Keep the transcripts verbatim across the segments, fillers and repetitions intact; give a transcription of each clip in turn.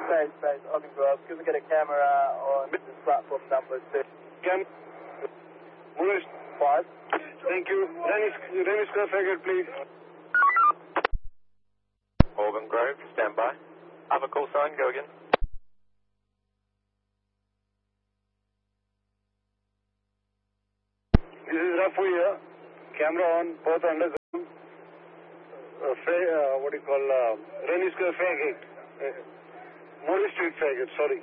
Space, space, Ogden Grove. Could we get a camera on this platform number two? Cam. Moose. Five. Thank you. Rennie, Rennie Square Frigate, please. Auburn Grove, stand by. Have a call sign, go again. This is Rafu here. Camera on, both under uh, uh, what do you call, uh, Rennie Square Frigate. Uh, Morley Street Frigate, sorry.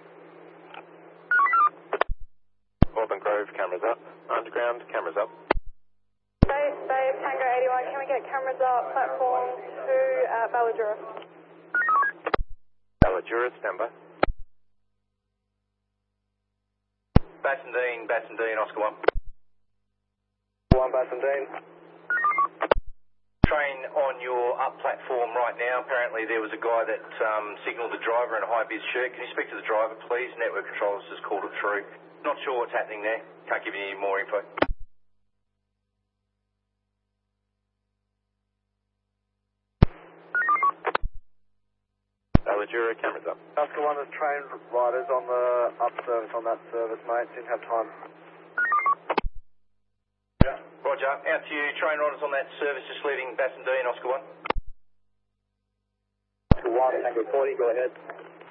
Auburn Grove, cameras up. Underground, cameras up. Space, space, Tango eighty-one, can we get cameras up, platform two at Balladura? Balladura, stand by. Bassendine, Bassendine, Oscar one. One Bassendine. Train on your up platform right now. Apparently there was a guy that um, signalled the driver in a high-vis shirt. Can you speak to the driver, please? Network controllers just called it through. Not sure what's happening there. Can't give you any more info. Balladura, cameras up. Oscar one, there's train riders on the up service on that service, mate. Didn't have time. Roger. Out to you. Train riders on that service just leaving Bassendine, Oscar one. Oscar one, Tango forty, go ahead.